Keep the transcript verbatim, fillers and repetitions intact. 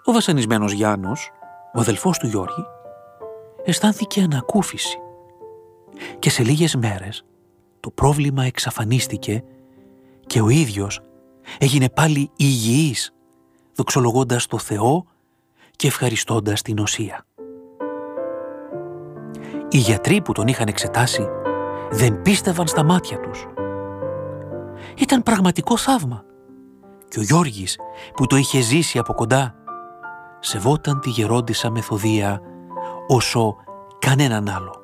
Ο βασανισμένος Γιάννος, ο αδελφός του Γιώργη, αισθάνθηκε ανακούφιση και σε λίγες μέρες το πρόβλημα εξαφανίστηκε και ο ίδιος έγινε πάλι υγιής, δοξολογώντας το Θεό και ευχαριστώντας την Οσία. Οι γιατροί που τον είχαν εξετάσει δεν πίστευαν στα μάτια τους. Ήταν πραγματικό θαύμα και ο Γιώργης που το είχε ζήσει από κοντά σεβόταν τη γερόντισσα Μεθοδία όσο κανέναν άλλο.